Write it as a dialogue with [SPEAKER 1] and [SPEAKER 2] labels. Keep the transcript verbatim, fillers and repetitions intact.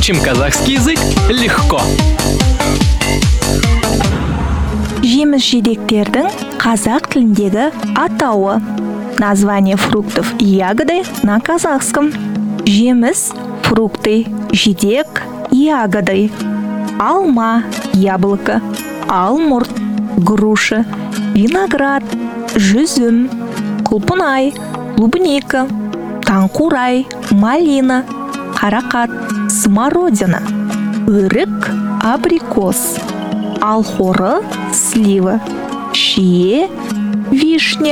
[SPEAKER 1] Учим казахский язык легко.
[SPEAKER 2] Жеміс-жидектердің қазақ тіліндегі атауы. Название фруктов и ягоды на казахском. Жеміс, фрукты, жидек, ягоды. Алма, яблоко, алмұрт, груша, виноград, жүзім, құлпынай, клубника, таңқурай, малина, қарақат, смородина, өрік, абрикос, алхоры, слива, шие, вишня.